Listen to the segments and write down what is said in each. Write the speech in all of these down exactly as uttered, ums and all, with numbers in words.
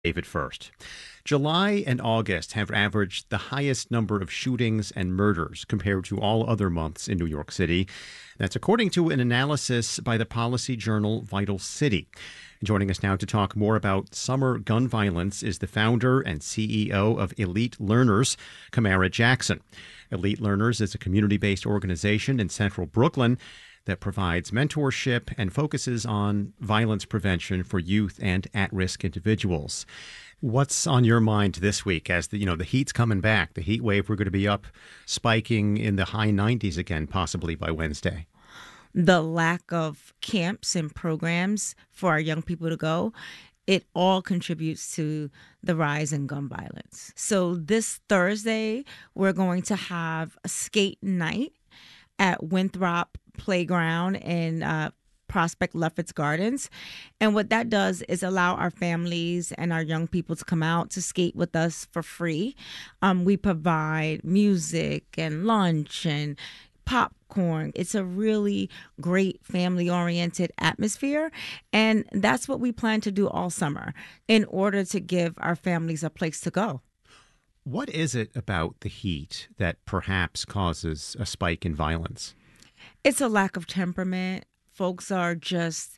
David first. July and August have averaged the highest number of shootings and murders compared to all other months in New York City. That's according to an analysis by the policy journal Vital City. Joining us now to talk more about summer gun violence is the founder and C E O of Elite Learners, Kamara Jackson. Elite Learners is a community-based organization in central Brooklyn that provides mentorship and focuses on violence prevention for youth and at-risk individuals. What's on your mind this week as the you know the heat's coming back? The heat wave, we're going to be up spiking in the high nineties again, possibly by Wednesday. The lack of camps and programs for our young people to go, it all contributes to the rise in gun violence. So this Thursday, we're going to have a skate night at Winthrop Playground in uh, Prospect Lefferts Gardens. And what that does is allow our families and our young people to come out to skate with us for free. Um, we provide music and lunch and popcorn. It's a really great family-oriented atmosphere. And that's what we plan to do all summer in order to give our families a place to go. What is it about the heat that perhaps causes a spike in violence? It's a lack of temperament. Folks are just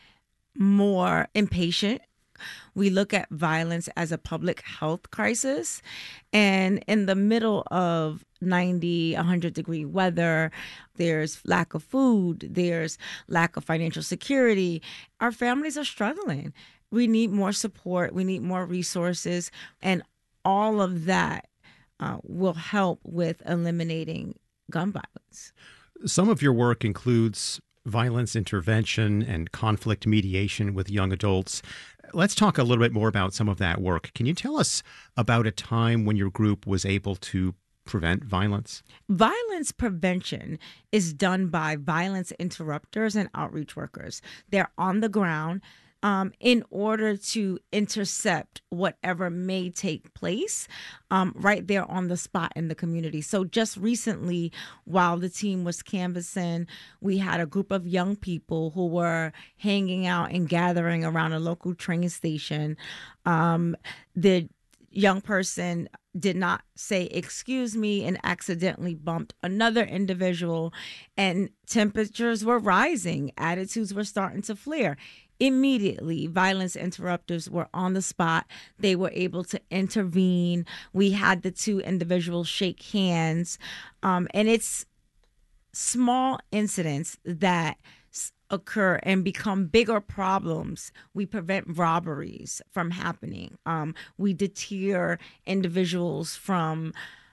more impatient. We look at violence as a public health crisis. And in the middle of ninety, one hundred degree weather, there's lack of food, there's lack of financial security. Our families are struggling. We need more support. We need more resources. And all of that uh, will help with eliminating gun violence. Some of your work includes violence intervention and conflict mediation with young adults. Let's talk a little bit more about some of that work. Can you tell us about a time when your group was able to prevent violence? Violence prevention is done by violence interrupters and outreach workers. They're on the ground um, in order to intercept whatever may take place um, right there on the spot in the community. So just recently, while the team was canvassing, we had a group of young people who were hanging out and gathering around a local train station. Um, the young person did not say, "Excuse me," and accidentally bumped another individual, and temperatures were rising. Attitudes were starting to flare. Immediately, violence interrupters were on the spot. They were able to intervene. We had the two individuals shake hands. Um, and it's small incidents that occur and become bigger problems. We prevent robberies from happening. Um, we deter individuals from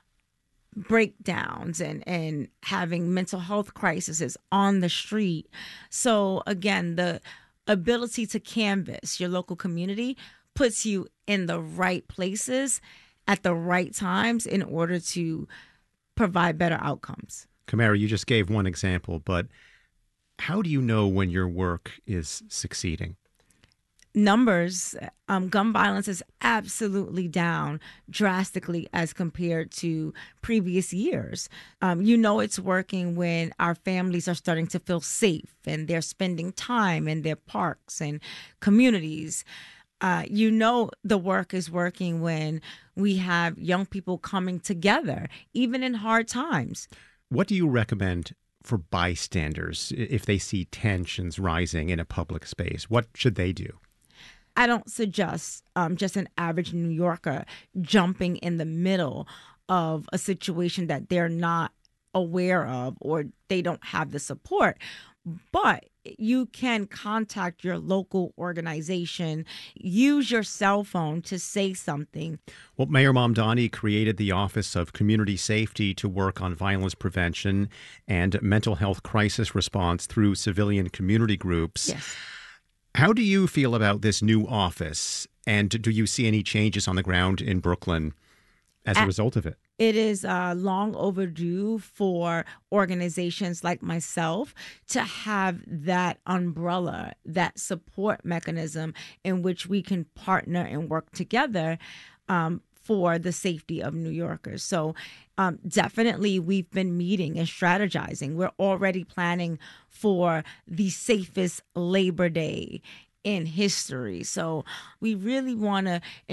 breakdowns and, and having mental health crises on the street. So again, the ability to canvass your local community puts you in the right places at the right times in order to provide better outcomes. Kamara, you just gave one example, but how do you know when your work is succeeding? Numbers, um, gun violence is absolutely down drastically as compared to previous years. Um, you know it's working when our families are starting to feel safe and they're spending time in their parks and communities. Uh, you know the work is working when we have young people coming together, even in hard times. What do you recommend for bystanders if they see tensions rising in a public space? What should they do? I don't suggest um, just an average New Yorker jumping in the middle of a situation that they're not aware of or they don't have the support. But you can contact your local organization, use your cell phone to say something. Well, Mayor Mamdani created the Office of Community Safety to work on violence prevention and mental health crisis response through civilian community groups. Yes. How do you feel about this new office, and do you see any changes on the ground in Brooklyn as a result of it? It is uh, long overdue for organizations like myself to have that umbrella, that support mechanism in which we can partner and work together um, for the safety of New Yorkers. So um, definitely we've been meeting and strategizing. We're already planning for the safest Labor Day in history. So we really want to